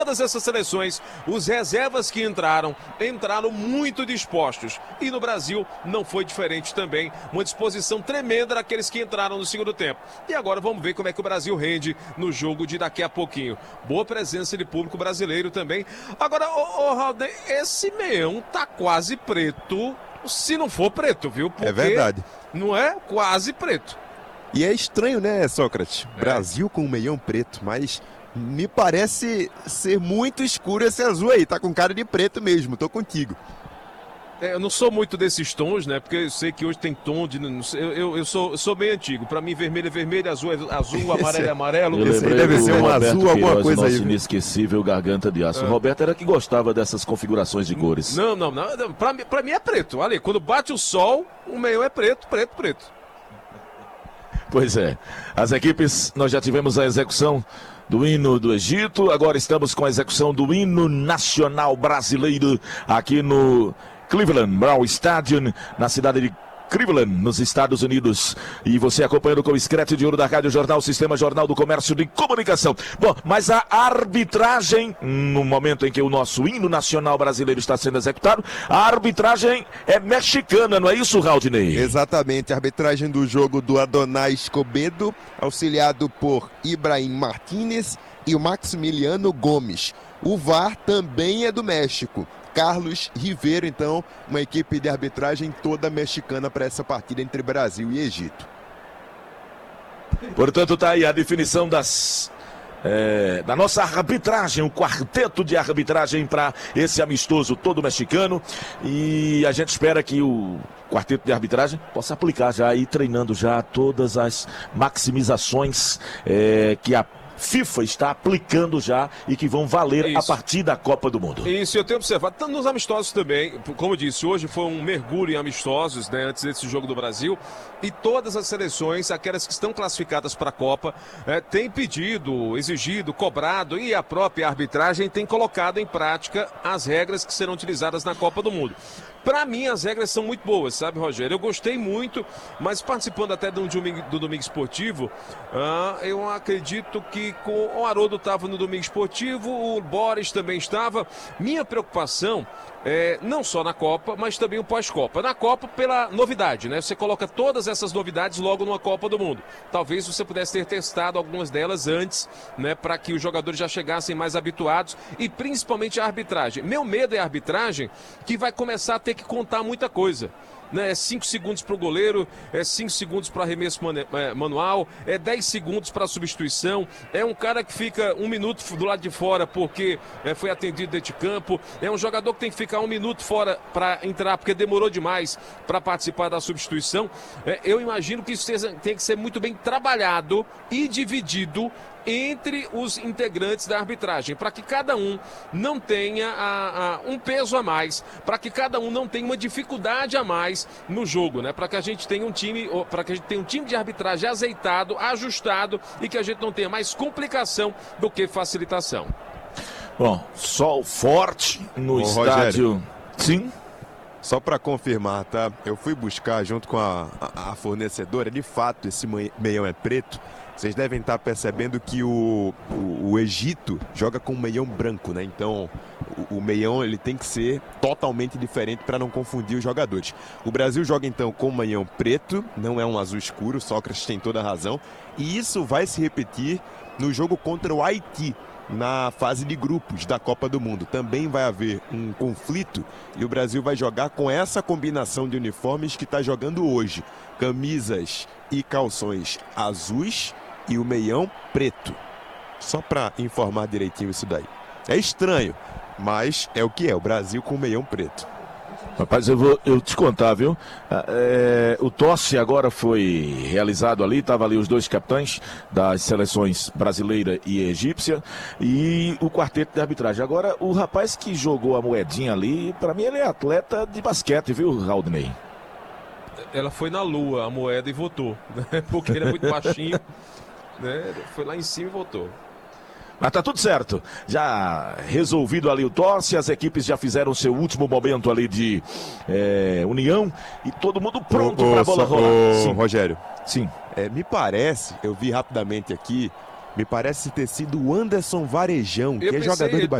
Todas essas seleções, os reservas que entraram muito dispostos. E no Brasil não foi diferente também. Uma disposição tremenda daqueles que entraram no segundo tempo. E agora vamos ver como é que o Brasil rende no jogo de daqui a pouquinho. Boa presença de público brasileiro também. Agora, Raul, esse meião tá quase preto, se não for preto, viu? Porque é verdade. Não é? Quase preto. E é estranho, né, Sócrates? Brasil com um meião preto, mas me parece ser muito escuro esse azul aí. Tá com cara de preto mesmo, tô contigo. Eu não sou muito desses tons, né? Porque eu sei que hoje tem tom de... Eu sou meio antigo. Pra mim, vermelho é vermelho, azul é azul, amarelo é amarelo. Esse deve ser um azul, alguma coisa aí. Nosso inesquecível Garganta de Aço. O Roberto era que gostava dessas configurações de cores. Não. Pra mim é preto. Olha aí, quando bate o sol, o meio é preto. Pois é. As equipes, nós já tivemos a execução do hino do Egito, agora estamos com a execução do hino nacional brasileiro aqui no Cleveland Brown Stadium, na cidade de Cleveland, nos Estados Unidos. E você acompanhando com o Screte de Ouro da Rádio Jornal, Sistema Jornal do Comércio de Comunicação. Bom, mas a arbitragem, no momento em que o nosso hino nacional brasileiro está sendo executado, a arbitragem é mexicana, não é isso, Raudinei? Exatamente, a arbitragem do jogo do Adonai Escobedo, auxiliado por Ibrahim Martínez e o Maximiliano Gomes. O VAR também é do México. Carlos Ribeiro, então, uma equipe de arbitragem toda mexicana para essa partida entre Brasil e Egito. Portanto, tá aí a definição da nossa arbitragem, o quarteto de arbitragem para esse amistoso todo mexicano. E a gente espera que o quarteto de arbitragem possa aplicar já e treinando já todas as maximizações que a FIFA está aplicando já e que vão valer a partir da Copa do Mundo. Isso, eu tenho observado, tanto nos amistosos também, como eu disse, hoje foi um mergulho em amistosos, né, antes desse jogo do Brasil, e todas as seleções, aquelas que estão classificadas para a Copa, têm pedido, exigido, cobrado, e a própria arbitragem tem colocado em prática as regras que serão utilizadas na Copa do Mundo. Para mim, as regras são muito boas, sabe, Rogério? Eu gostei muito, mas participando até do Domingo Esportivo, eu acredito que o Haroldo estava no Domingo Esportivo, o Boris também estava. Minha preocupação é não só na Copa, mas também o pós-Copa. Na Copa, pela novidade, né? Você coloca todas essas novidades logo numa Copa do Mundo. Talvez você pudesse ter testado algumas delas antes, né? Para que os jogadores já chegassem mais habituados e principalmente a arbitragem. Meu medo é a arbitragem que vai começar a ter que contar muita coisa. É 5 segundos para o goleiro, é 5 segundos para arremesso manual, é 10 segundos para substituição, é um cara que fica 1 minuto do lado de fora porque foi atendido dentro de campo, é um jogador que tem que ficar 1 minuto fora para entrar porque demorou demais para participar da substituição. Eu imagino que isso tem que ser muito bem trabalhado e dividido entre os integrantes da arbitragem, para que cada um não tenha um peso a mais, para que cada um não tenha uma dificuldade a mais no jogo, né? Para que a gente tenha um time, de arbitragem azeitado, ajustado e que a gente não tenha mais complicação do que facilitação. Bom, sol forte no estádio. Rogério. Sim. Só para confirmar, tá? Eu fui buscar junto com a fornecedora, de fato esse meião é preto. Vocês devem estar percebendo que o Egito joga com um meião branco, né? Então, o meião ele tem que ser totalmente diferente para não confundir os jogadores. O Brasil joga então com um meião preto, não é um azul escuro, Sócrates tem toda a razão. E isso vai se repetir no jogo contra o Haiti, na fase de grupos da Copa do Mundo. Também vai haver um conflito e o Brasil vai jogar com essa combinação de uniformes que está jogando hoje. Camisas e calções azuis e o meião preto. Só para informar direitinho isso daí. É estranho, mas é o que é, o Brasil com o meião preto. Rapaz, eu te contar, viu? O tosse agora foi realizado ali, estavam ali os dois capitães das seleções brasileira e egípcia e o quarteto de arbitragem. Agora, o rapaz que jogou a moedinha ali, para mim ele é atleta de basquete, viu, Raudney? Ela foi na lua, a moeda, e votou, né? Porque ele é muito baixinho, né? Foi lá em cima e votou. Mas tá tudo certo, já resolvido ali o tosse, as equipes já fizeram seu último momento ali de união e todo mundo pronto para a bola rolar. Sim. Rogério. Sim. Me parece, eu vi rapidamente aqui, me parece ter sido o Anderson Varejão, que é jogador de basquete.